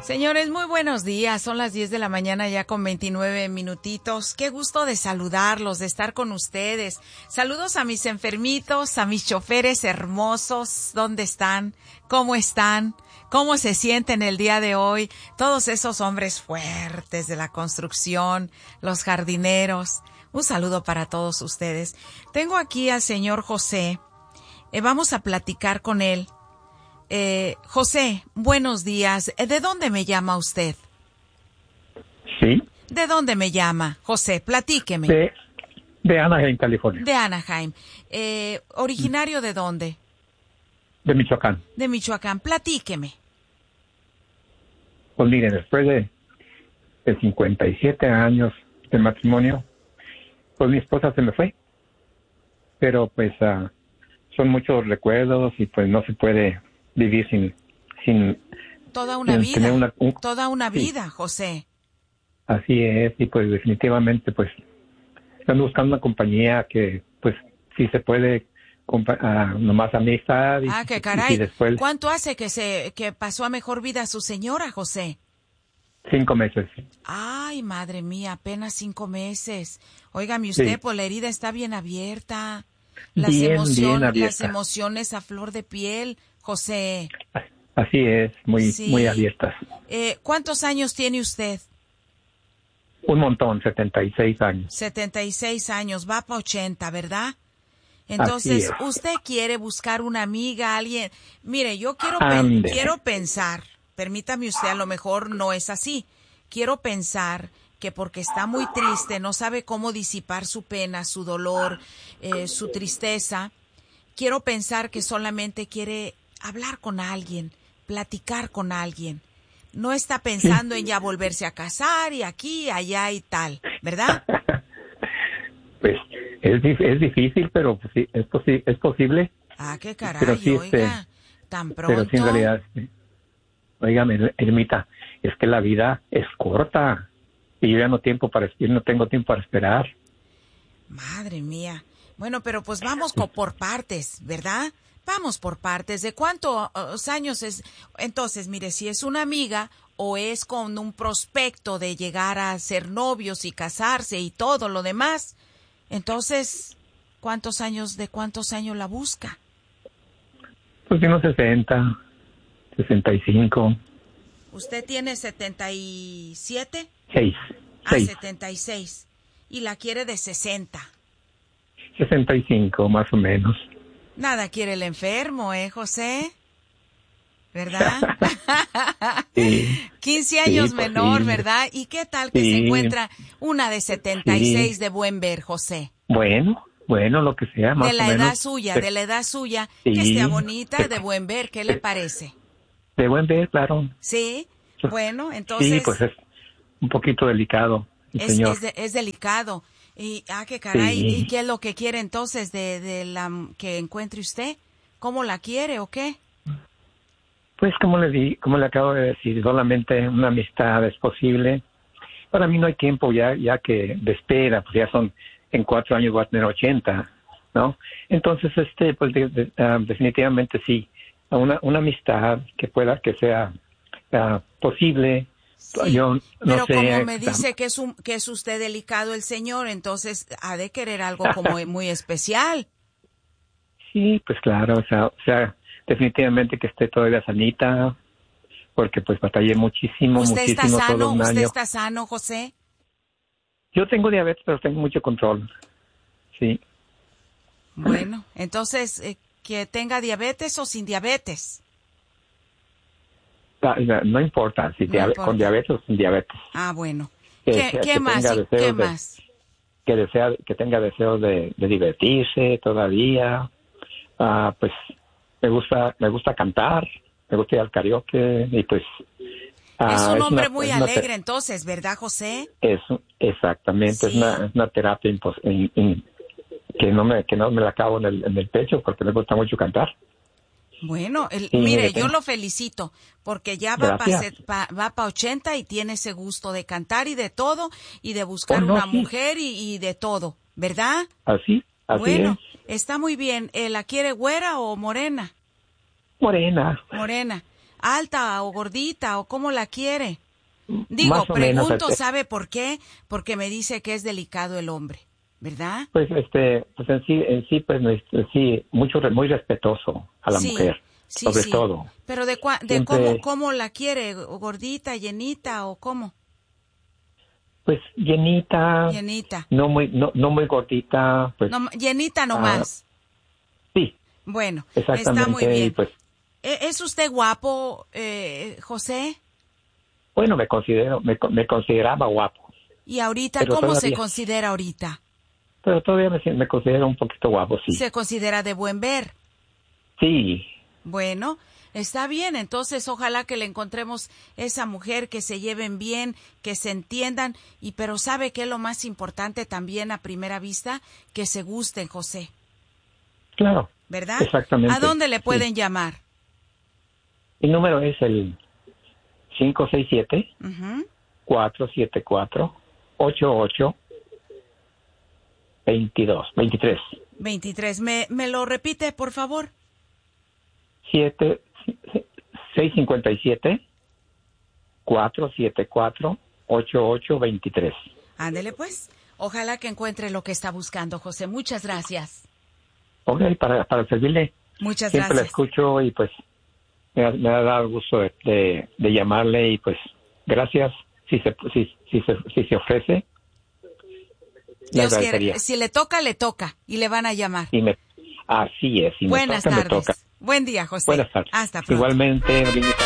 Señores, muy buenos días. Son las 10 de la mañana ya con 29 minutitos. Qué gusto de saludarlos, de estar con ustedes. Saludos a mis enfermitos, a mis choferes hermosos. ¿Dónde están? ¿Cómo están? ¿Cómo se sienten el día de hoy? Todos esos hombres fuertes de la construcción, los jardineros. Un saludo para todos ustedes. Tengo aquí al señor José. Vamos a platicar con él. José, buenos días. ¿De dónde me llama usted? Sí. ¿De dónde me llama, José? Platíqueme. De Anaheim, California. De Anaheim. ¿Originario de dónde? De Michoacán. De Michoacán. Platíqueme. Pues miren, después de 57 años de matrimonio, pues mi esposa se me fue. Pero pues son muchos recuerdos y pues no se puede vivir sin toda una vida, tener toda una sí. vida, José. Así es, y pues definitivamente pues están buscando una compañía que pues sí se puede nomás amistad y, qué caray. Y después ¿Cuánto hace que pasó a mejor vida su señora, José? 5 meses. Ay, madre mía, apenas 5 meses. Óigame usted, Sí. pues la herida está bien abierta. Bien abierta. Las emociones a flor de piel, José. Así es, muy abiertas. ¿Cuántos años tiene usted? Un montón, 76 años. 76 años, va para 80, ¿verdad? Entonces, usted quiere buscar una amiga, alguien. Mire, yo quiero pensar, permítame usted, a lo mejor no es así. Quiero pensar que porque está muy triste, no sabe cómo disipar su pena, su dolor, su tristeza. Quiero pensar que solamente quiere hablar con alguien, platicar con alguien. No está pensando en ya volverse a casar y aquí, allá y tal, ¿verdad? Pues es difícil, pero pues, sí, es posible. Qué caray, sí, oiga, tan pronto. Pero sí, en realidad, óigame, Ermita, es que la vida es corta y yo ya no tengo tiempo para esperar. Madre mía. Bueno, pero pues vamos por partes, ¿verdad? Vamos por partes. ¿De cuántos años es? Entonces, mire, si es una amiga o es con un prospecto de llegar a ser novios y casarse y todo lo demás, entonces, ¿de cuántos años la busca? Pues de unos 60, 65. ¿Usted tiene 77? 6. 76. Y la quiere de 60. 65, más o menos. Nada quiere el enfermo, José? ¿Verdad? Sí. 15 años pues menor, sí. ¿verdad? ¿Y qué tal que se encuentra una de 76 de buen ver, José? Bueno, lo que sea, más o menos. De la edad suya, sí. Que esté bonita, de buen ver, ¿qué le parece? De buen ver, claro. Sí, bueno, entonces... Sí, pues es un poquito delicado, señor. Es delicado. Y, qué caray, Sí. ¿Y qué es lo que quiere entonces de la que encuentre usted? ¿Cómo la quiere o qué? Pues como le acabo de decir, solamente una amistad es posible. Para mí no hay tiempo ya que de espera, pues ya en 4 años voy a tener 80, ¿no? Entonces, pues definitivamente sí, una amistad que sea posible. Sí, yo no pero sé, como me dice que es usted delicado el señor, entonces ha de querer algo como muy especial. Sí, pues claro, o sea, definitivamente que esté todavía sanita, porque pues batallé muchísimo. ¿Usted está sano? Todo un ¿Usted año. está sano, José? Yo tengo diabetes, pero tengo mucho control, sí. Bueno, entonces, que tenga diabetes o sin diabetes. No importa, si No importa. con diabetes o sin diabetes. Bueno. Que ¿Qué más? ¿Qué más? Que tenga deseos de divertirse todavía. Pues me gusta cantar, me gusta ir al karaoke y pues... es un hombre muy alegre entonces, ¿verdad, José? Exactamente, Sí. es una terapia que no me la acabo en el pecho porque me gusta mucho cantar. Bueno, Sí, mire, yo lo felicito porque ya va para 80 y tiene ese gusto de cantar y de todo y de buscar una mujer y de todo, ¿verdad? Así bueno, es. Está muy bien. ¿La quiere güera o morena? Morena. Morena. alta o gordita o cómo la quiere? Digo, Más o menos, pregunto, ¿sabe por qué? Porque me dice que es delicado el hombre, ¿verdad? Pues pues en sí, pues sí, muy respetuoso a la mujer, sobre todo. Pero de Siempre, cómo la quiere, gordita, llenita o cómo? pues llenita, Llenita. no muy gordita, pues. No, llenita nomás. Sí. Bueno, Exactamente, está muy bien. y pues, ¿Es usted guapo, José? bueno, me consideraba guapo. ¿Y ahorita Pero cómo se todavía, considera ahorita? pero todavía me considero un poquito guapo, sí. ¿Se considera de buen ver? Sí, Bueno, está bien, entonces ojalá que le encontremos esa mujer, que se lleven bien, que se entiendan, pero ¿sabe qué es lo más importante también a primera vista? Que se gusten, José, claro. ¿verdad? Exactamente. ¿A dónde le pueden sí. llamar? Mi número es el 567 474 23. 23. ¿Me lo repite, por favor? 657 474 8823. Ándele pues. Ojalá que encuentre lo que está buscando, José. Muchas gracias. Ok, para servirle. Muchas Siempre gracias. la escucho y pues me ha dado gusto de llamarle y pues gracias. Si se ofrece, le Dios agradecería. quiere, si le toca y le van a llamar. Así es. Si Buenas me tardes. toca. Buen día, José. Buenas tardes. Hasta pronto. Igualmente,